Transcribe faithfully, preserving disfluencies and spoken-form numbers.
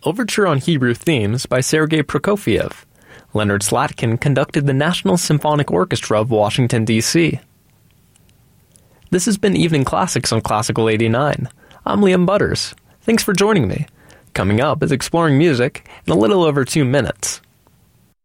Overture on Hebrew Themes by Sergei Prokofiev. Leonard Slatkin conducted the National Symphonic Orchestra of Washington, D C This has been Evening Classics on Classical eighty-nine. I'm Liam Butters. Thanks for joining me. Coming up is Exploring Music in a little over two minutes.